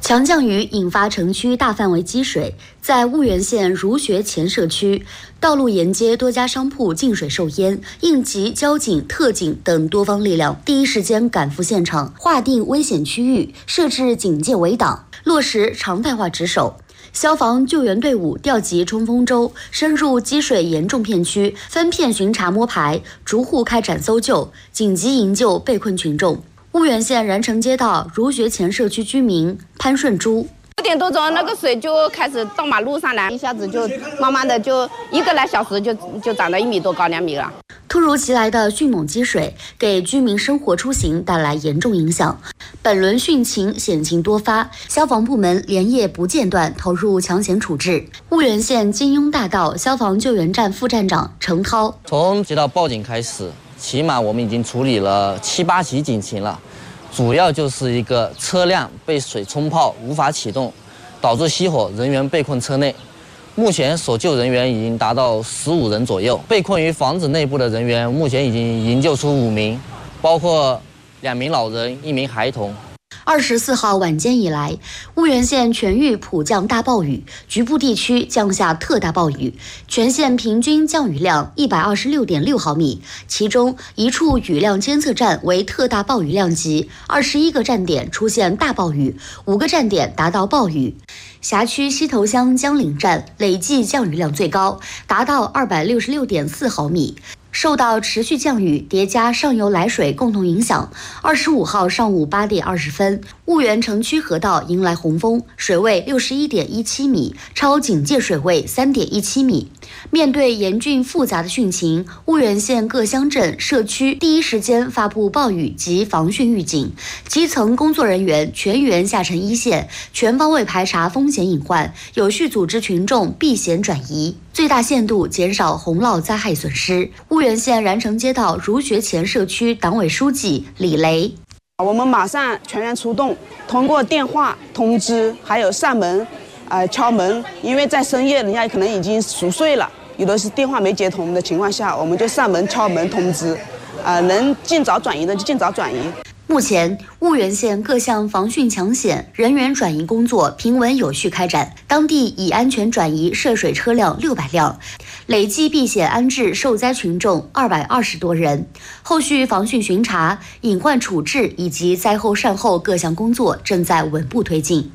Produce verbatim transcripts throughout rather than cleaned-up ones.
强降雨引发城区大范围积水，在婺源县儒学前社区，道路沿街多家商铺进水受淹，应急交警、特警等多方力量第一时间赶赴现场，划定危险区域，设置警戒围挡，落实常态化值守。消防救援队伍调集冲锋舟，深入积水严重片区，分片巡查摸排，逐户开展搜救，紧急营救被困群众。婺源县然城街道儒学前社区居民潘顺珠， 五点多钟，那个水就开始到马路上来，一下子就慢慢的就一个来小时就就涨到一米多高，两米了。 突如其来的迅猛积水给居民生活出行带来严重影响。本轮汛情险情多发，消防部门连夜不间断投入抢险处置。婺源县金庸大道消防救援站副站长程涛， 从接到报警开始，起码我们已经处理了七八起警情了，主要就是一个车辆被水冲泡无法启动，导致熄火，人员被困车内。目前所救人员已经达到十五人左右，被困于房子内部的人员目前已经营救出五名，包括两名老人、一名孩童。 二十四号晚间以来，婺源县全域普降大暴雨，局部地区降下特大暴雨，全县平均降雨量一百二十六点六毫米，其中一处雨量监测站为特大暴雨量级，二十一个站点出现大暴雨，五个站点达到暴雨。辖区西头乡江岭站累计降雨量最高，达到二百六十六点四毫米。受到持续降雨叠加上游来水共同影响，二十五号上午八点二十分，婺源城区河道迎来洪峰，水位六十一点一七米，超警戒水位三点一七米。面对严峻复杂的汛情，婺源县各乡镇社区第一时间发布暴雨及防汛预警，基层工作人员全员下沉一线，全方位排查风险隐患，有序组织群众避险转移，最大限度减少洪涝灾害损失。婺源县然城街道儒学前社区党委书记李雷， 我们马上全员出动，通过电话通知，还有上门，呃敲门，因为在深夜人家可能已经熟睡了，有的是电话没接通的情况下，我们就上门敲门通知，呃能尽早转移的就尽早转移。 目前，婺源县各项防汛抢险、人员转移工作平稳有序开展，当地已安全转移涉水车辆六百辆，累计避险安置受灾群众二百二十多人。后续防汛巡查、隐患处置以及灾后善后各项工作正在稳步推进。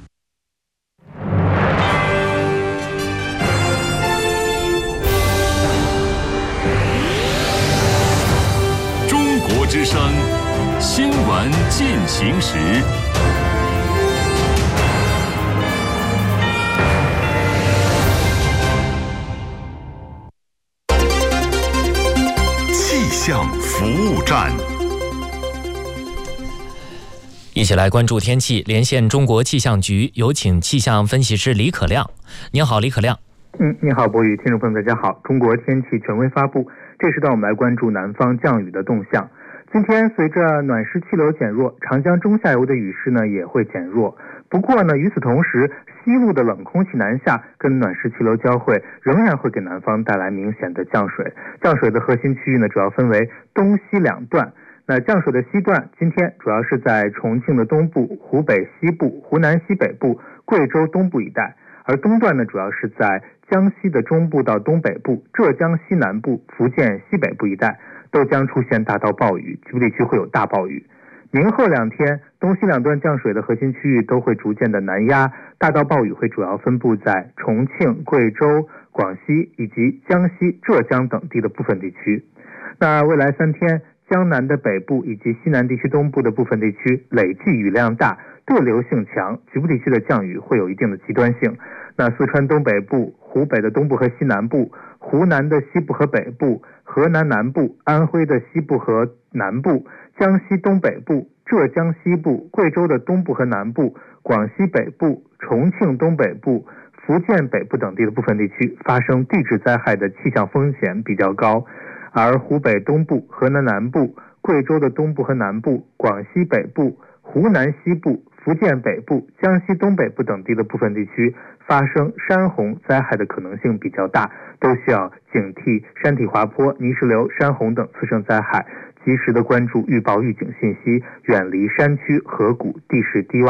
中国之声。新闻进行时，气象服务站， 一起来关注天气。连线中国气象局，有请气象分析师李可亮。您好，李可亮。 嗯，你好，博宇，听众朋友大家好。中国天气权威发布，这时段我们来关注南方降雨的动向。今天随着暖湿气流减弱，长江中下游的雨势呢也会减弱。不过呢，与此同时，西路的冷空气南下跟暖湿气流交汇，仍然会给南方带来明显的降水。降水的核心区域呢，主要分为东西两段。那降水的西段，今天主要是在重庆的东部、湖北西部、湖南西北部、贵州东部一带；而东段呢，主要是在江西的中部到东北部、浙江西南部、福建西北部一带。都将出现大到暴雨，局部地区会有大暴雨。明后两天，东西两段降水的核心区域都会逐渐的南压，大到暴雨会主要分布在重庆、贵州、广西以及江西、浙江等地的部分地区。那未来三天，江南的北部以及西南地区东部的部分地区累计雨量大，对流性强，局部地区的降雨会有一定的极端性。那四川东北部、湖北的东部和西南部、湖南的西部和北部、河南南部、安徽的西部和南部、江西东北部、浙江西部、贵州的东部和南部、广西北部、重庆东北部、福建北部等地的部分地区发生地质灾害的气象风险比较高，而湖北东部、河南南部、贵州的东部和南部、广西北部、湖南西部、福建北部、江西东北部等地的部分地区发生山洪灾害的可能性比较大，都需要警惕山体滑坡、泥石流、山洪等次生灾害，及时的关注预报预警信息，远离山区、河谷、地势低洼